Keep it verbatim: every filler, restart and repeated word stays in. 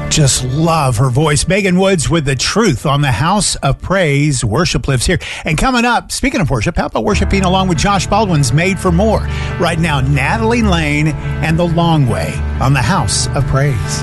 Just love her voice. Megan Woods with The Truth on the House of Praise. Worship lives here. And coming up, speaking of worship, how about worshiping along with Josh Baldwin's Made for More? Right now, Natalie Lane and The Long Way on the House of Praise.